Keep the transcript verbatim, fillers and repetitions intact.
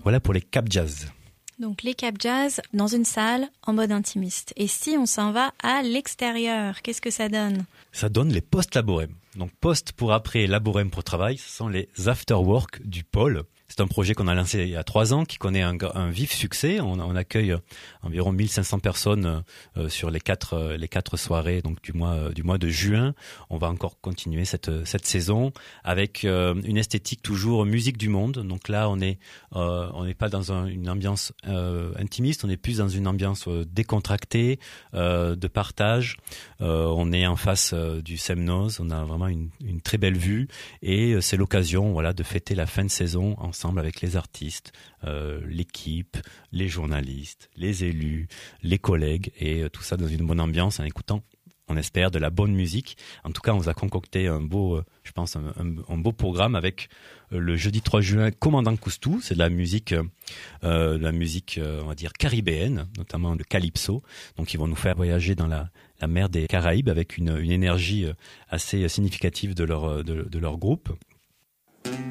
Voilà pour les Cap Jazz. Donc les Cap Jazz dans une salle en mode intimiste. Et si on s'en va à l'extérieur, qu'est-ce que ça donne ? Ça donne les post-laborem. Donc post pour après, laborem pour travail, ce sont les after-work du pôle. C'est un projet qu'on a lancé il y a trois ans, qui connaît un, un vif succès. On, on accueille environ mille cinq cents personnes euh, sur les quatre euh, les quatre soirées donc du mois euh, du mois de juin. On va encore continuer cette cette saison avec euh, une esthétique toujours musique du monde. Donc là, on est euh, on n'est pas dans un, une ambiance euh, intimiste, on est plus dans une ambiance euh, décontractée, euh, de partage. Euh, on est en face euh, du Semnoz. On a vraiment une, une très belle vue et euh, c'est l'occasion, voilà, de fêter la fin de saison en ensemble avec les artistes, euh, l'équipe, les journalistes, les élus, les collègues et euh, tout ça dans une bonne ambiance en écoutant, on espère, de la bonne musique. En tout cas, on vous a concocté un beau, euh, je pense, un, un, un beau programme avec euh, le jeudi trois juin, Commandant Coustou. C'est de la musique, euh, de la musique, euh, on va dire caribéenne, notamment le calypso. Donc, ils vont nous faire voyager dans la, la mer des Caraïbes avec une, une énergie assez significative de leur, de, de leur groupe.